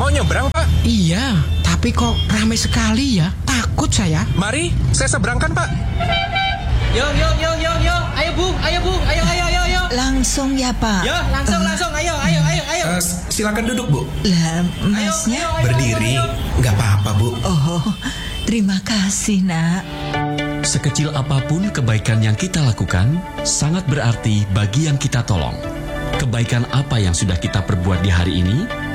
Mau nyebrang, Pak? Iya, tapi kok ramai sekali ya? Takut saya. Mari, saya seberangkan, Pak. Yo. Ayo, Bung. Ayo. Langsung ya, Pak? Yo, langsung. Ayo. Silakan duduk, Bu. Lah, Masnya? Berdiri, nggak apa-apa, Bu. Oh, terima kasih, Nak. Sekecil apapun kebaikan yang kita lakukan, sangat berarti bagi yang kita tolong. Kebaikan apa yang sudah kita perbuat di hari ini?